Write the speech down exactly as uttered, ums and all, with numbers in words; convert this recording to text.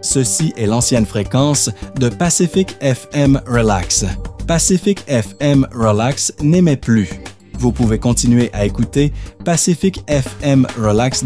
Ceci est l'ancienne fréquence de Pacific F M Relax. Pacific F M Relax n'émet plus. Vous pouvez continuer à écouter Pacific F M Relax